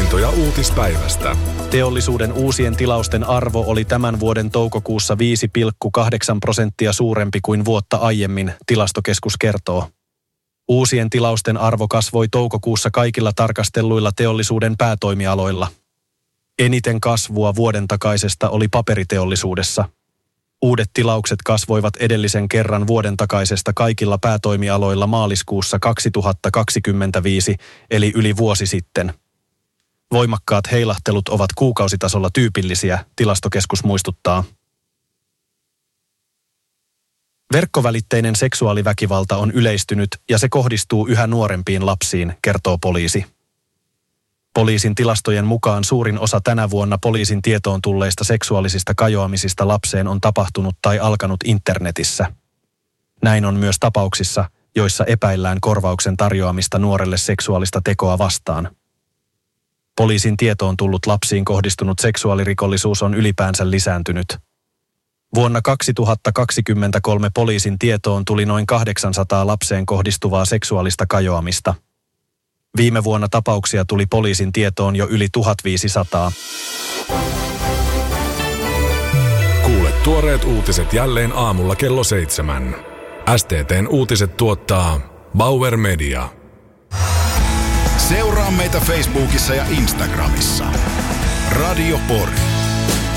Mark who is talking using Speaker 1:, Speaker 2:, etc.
Speaker 1: Havaintoja uutispäivästä.
Speaker 2: Teollisuuden uusien tilausten arvo oli tämän vuoden toukokuussa 5,8% suurempi kuin vuotta aiemmin, Tilastokeskus kertoo. Uusien tilausten arvo kasvoi toukokuussa kaikilla tarkastelluilla teollisuuden päätoimialoilla. Eniten kasvua vuoden takaisesta oli paperiteollisuudessa. Uudet tilaukset kasvoivat edellisen kerran vuoden takaisesta kaikilla päätoimialoilla maaliskuussa 2025, eli yli vuosi sitten. Voimakkaat heilahtelut ovat kuukausitasolla tyypillisiä, Tilastokeskus muistuttaa. Verkkovälitteinen seksuaaliväkivalta on yleistynyt ja se kohdistuu yhä nuorempiin lapsiin, kertoo poliisi. Poliisin tilastojen mukaan suurin osa tänä vuonna poliisin tietoon tulleista seksuaalisista kajoamisista lapseen on tapahtunut tai alkanut internetissä. Näin on myös tapauksissa, joissa epäillään korvauksen tarjoamista nuorelle seksuaalista tekoa vastaan. Poliisin tietoon tullut lapsiin kohdistunut seksuaalirikollisuus on ylipäänsä lisääntynyt. Vuonna 2023 poliisin tietoon tuli noin 800 lapseen kohdistuvaa seksuaalista kajoamista. Viime vuonna tapauksia tuli poliisin tietoon jo yli 1500.
Speaker 1: Kuule tuoreet uutiset jälleen aamulla kello 7. STT:n uutiset tuottaa Bauer Media.
Speaker 3: Seuraa meitä Facebookissa ja Instagramissa. Radio Pori.